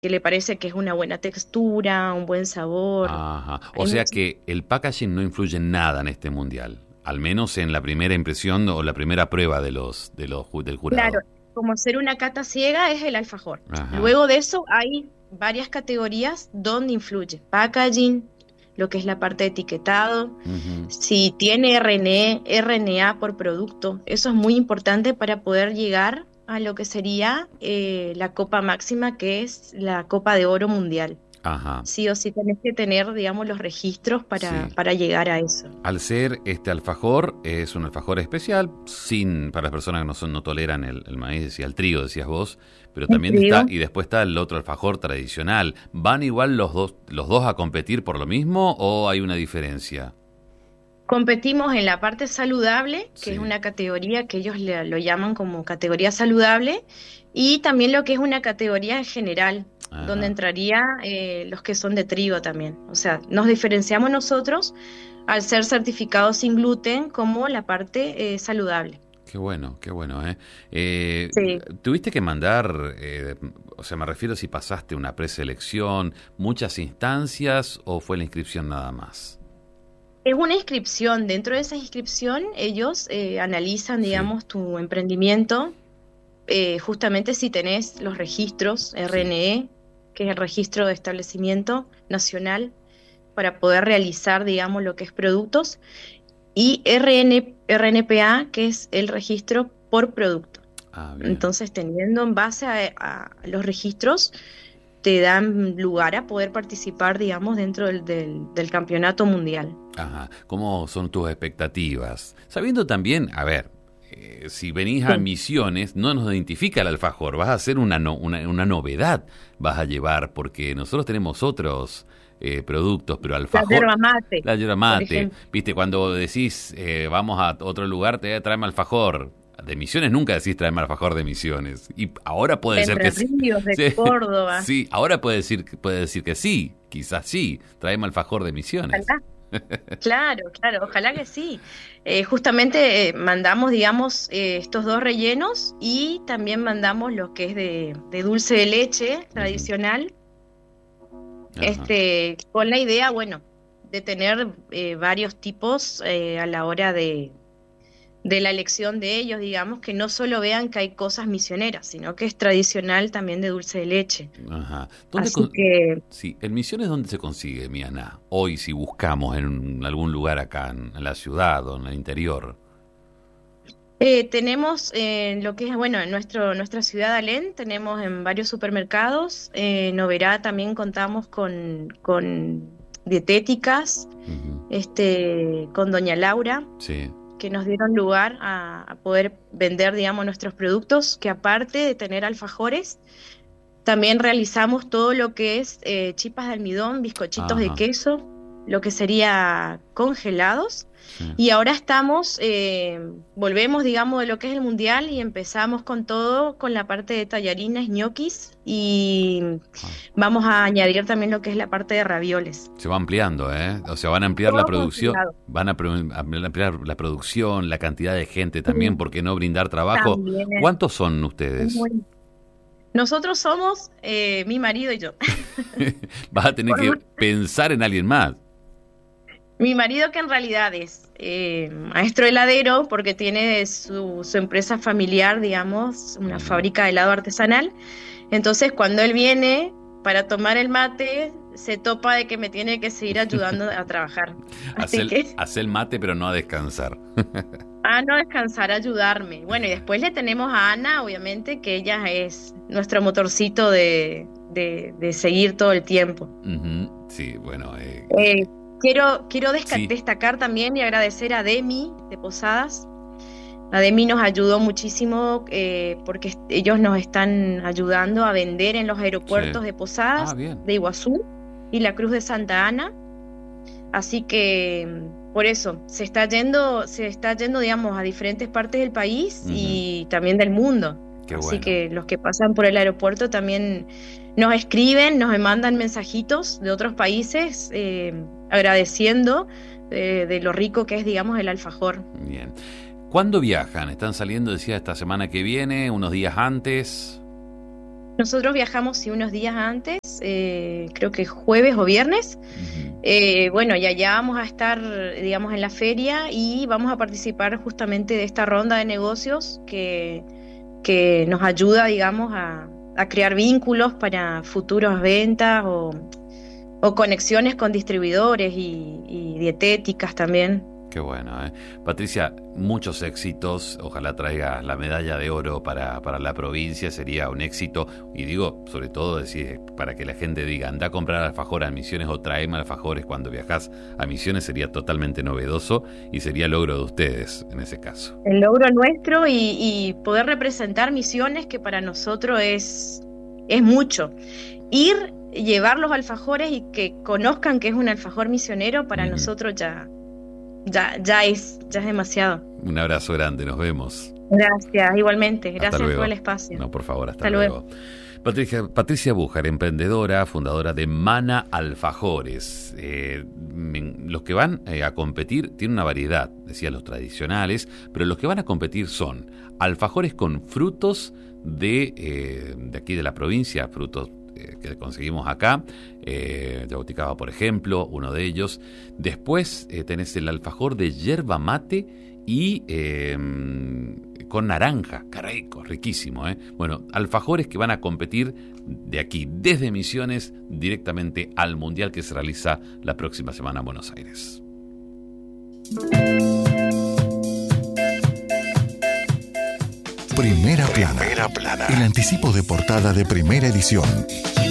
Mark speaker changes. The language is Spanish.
Speaker 1: que le parece que es una buena textura, un buen sabor.
Speaker 2: Ajá. O
Speaker 1: Hay
Speaker 2: sea
Speaker 1: mucho-
Speaker 2: que el packaging no influye en nada en este mundial, al menos en la primera impresión o la primera prueba del
Speaker 1: Claro,
Speaker 2: jurado.
Speaker 1: como ser una cata ciega es el alfajor.
Speaker 2: Ajá.
Speaker 1: Luego de eso hay varias categorías donde influye. Packaging, lo que es la parte de etiquetado,
Speaker 2: Ujú.
Speaker 1: si tiene RNA por producto. Eso es muy importante para poder llegar a lo que sería la copa máxima, que es la Copa de Oro Mundial.
Speaker 2: Ajá.
Speaker 1: Sí o sí tenés que tener, digamos, los registros
Speaker 2: Sí.
Speaker 1: para llegar a eso.
Speaker 2: Al ser este alfajor, es un alfajor especial, para las personas que no toleran el maíz, decía el trigo, decías vos, pero
Speaker 1: El
Speaker 2: también está,
Speaker 1: trigo.
Speaker 2: y después está el otro alfajor tradicional. ¿Van igual los dos a competir por lo mismo o hay una diferencia?
Speaker 1: Competimos en la parte saludable, que es
Speaker 2: Sí.
Speaker 1: una categoría que ellos lo llaman como categoría saludable, y también lo que es una categoría en general, donde
Speaker 2: Ajá.
Speaker 1: entraría los que son de trigo también. O sea, nos diferenciamos nosotros al ser certificados sin gluten como la parte saludable.
Speaker 2: Qué bueno, ¿eh? Eh,
Speaker 1: Sí.
Speaker 2: ¿Tuviste que mandar, o sea, me refiero si pasaste una preselección, muchas instancias o fue la inscripción nada más?
Speaker 1: Es una inscripción. Dentro de esa inscripción, ellos analizan,
Speaker 2: Sí,
Speaker 1: digamos, tu emprendimiento, justamente si tenés los registros
Speaker 2: sí.
Speaker 1: RNE, que es el registro de establecimiento nacional, para poder realizar, digamos, lo que es productos, y RNPA, que es el registro por producto.
Speaker 2: Ah, bien.
Speaker 1: Entonces, teniendo en base a los registros, te dan lugar a poder participar, digamos, dentro del campeonato mundial.
Speaker 2: Ajá. ¿Cómo son tus expectativas? Sabiendo también, a ver, si venís a
Speaker 1: Sí.
Speaker 2: Misiones, no nos identifica el alfajor, vas a hacer una novedad, vas a llevar, porque nosotros tenemos otros productos, pero
Speaker 1: La
Speaker 2: alfajor,
Speaker 1: yerba mate,
Speaker 2: la yerba
Speaker 1: por
Speaker 2: mate,
Speaker 1: ejemplo.
Speaker 2: viste, cuando decís vamos a otro lugar, tráeme alfajor. De Misiones nunca decís tráeme alfajor de Misiones. Y ahora puede
Speaker 1: De
Speaker 2: ser
Speaker 1: Entre
Speaker 2: que sí.
Speaker 1: Ríos, de
Speaker 2: Sí,
Speaker 1: Córdoba.
Speaker 2: sí, ahora puede decir que sí, quizás sí, tráeme alfajor de Misiones.
Speaker 1: Ojalá. Claro, claro, ojalá que sí. Justamente mandamos, digamos, estos dos rellenos y también mandamos lo que es de dulce de leche
Speaker 2: Ujú.
Speaker 1: tradicional,
Speaker 2: Ajá.
Speaker 1: con la idea, bueno, de tener varios tipos a la hora de la elección de ellos, digamos, que no solo vean que hay cosas misioneras, sino que es tradicional también de dulce de leche.
Speaker 2: Ajá.
Speaker 1: Así que
Speaker 2: Sí, en Misiones, ¿dónde se consigue, Miana? Hoy, si buscamos en algún lugar acá, en la ciudad o en el interior.
Speaker 1: tenemos lo que es, bueno, en nuestra ciudad Alén, tenemos en varios supermercados. En Oberá también contamos con dietéticas,
Speaker 2: Ujú.
Speaker 1: con Doña Laura,
Speaker 2: Sí.
Speaker 1: que nos dieron lugar a poder vender, digamos, nuestros productos, que aparte de tener alfajores, también realizamos todo lo que es chipas de almidón, bizcochitos de
Speaker 2: Ajá.
Speaker 1: queso, lo que sería congelados.
Speaker 2: Sí.
Speaker 1: Y ahora volvemos, digamos, de lo que es el mundial y empezamos con todo, con la parte de tallarines, ñoquis y
Speaker 2: Ah.
Speaker 1: vamos a añadir también lo que es la parte de ravioles.
Speaker 2: Se va ampliando, ¿eh? O sea, van a ampliar la
Speaker 1: Todo
Speaker 2: producción,
Speaker 1: congelado.
Speaker 2: a ampliar la producción, la cantidad de gente también,
Speaker 1: Sí,
Speaker 2: ¿por qué no brindar trabajo?
Speaker 1: también
Speaker 2: ¿Cuántos son
Speaker 1: es
Speaker 2: ustedes?
Speaker 1: muy... Nosotros somos mi marido y yo.
Speaker 2: Vas a tener
Speaker 1: Por
Speaker 2: que
Speaker 1: más-
Speaker 2: pensar en alguien más.
Speaker 1: Mi marido que en realidad es maestro heladero porque tiene su empresa familiar, digamos, una
Speaker 2: Ujú.
Speaker 1: fábrica de helado artesanal. Entonces, cuando él viene para tomar el mate, se topa de que me tiene que seguir ayudando a trabajar. Así que,
Speaker 2: Hace el mate, pero no a descansar.
Speaker 1: a no descansar, a ayudarme. Bueno, y después le tenemos a Ana, obviamente, que ella es nuestro motorcito de seguir todo el tiempo.
Speaker 2: Ujú. Sí, bueno,
Speaker 1: Eh, quiero
Speaker 2: sí.
Speaker 1: destacar también y agradecer a Demi de Posadas. A Demi nos ayudó muchísimo porque ellos nos están ayudando a vender en los
Speaker 2: Sí.
Speaker 1: aeropuertos de
Speaker 2: Ah,
Speaker 1: Posadas,
Speaker 2: bien.
Speaker 1: de Iguazú y la Cruz de Santa Ana. Así que por eso se está yendo, digamos, a diferentes partes del país
Speaker 2: Ujú.
Speaker 1: y también del mundo.
Speaker 2: Qué
Speaker 1: Así
Speaker 2: bueno.
Speaker 1: que los que pasan por el aeropuerto también nos escriben, nos mandan mensajitos de otros países agradeciendo de lo rico que es, digamos, el alfajor.
Speaker 2: Bien. ¿Cuándo viajan? ¿Están saliendo, decía, esta semana que viene, unos días antes?
Speaker 1: Nosotros viajamos sí, unos días antes, creo que jueves o viernes.
Speaker 2: Ujú.
Speaker 1: Bueno, y allá vamos a estar, digamos, en la feria y vamos a participar justamente de esta ronda de negocios que nos ayuda, digamos, a crear vínculos para futuras ventas o conexiones con distribuidores y dietéticas también.
Speaker 2: Qué bueno, ¿eh? Patricia, muchos éxitos. Ojalá traigas la medalla de oro para la provincia. Sería un éxito. Y digo, sobre todo, decir, para que la gente diga, anda a comprar alfajor a Misiones o tráeme alfajores cuando viajas a Misiones, sería totalmente novedoso y sería logro de ustedes en ese caso.
Speaker 1: El logro nuestro y poder representar Misiones, que para nosotros es mucho. Ir, llevar los alfajores y que conozcan que es un alfajor misionero, para
Speaker 2: Ujú.
Speaker 1: nosotros ya es demasiado.
Speaker 2: Un abrazo grande, nos vemos.
Speaker 1: Gracias, igualmente.
Speaker 2: Hasta
Speaker 1: Gracias por el
Speaker 2: luego.
Speaker 1: espacio.
Speaker 2: No, por favor, hasta
Speaker 1: Hasta luego.
Speaker 2: luego. Patricia Bújar, emprendedora, fundadora de Mana Alfajores. Los que van a competir tienen una variedad, decía los tradicionales, pero los que van a competir son alfajores con frutos de aquí de la provincia, frutos que conseguimos acá, Yabuticaba, por ejemplo, uno de ellos. Después tenés el alfajor de yerba mate y con naranja, caray, riquísimo, ¿eh? Bueno, alfajores que van a competir de aquí, desde Misiones, directamente al Mundial que se realiza la próxima semana en Buenos Aires.
Speaker 3: Primera plana. El anticipo de portada de Primera Edición.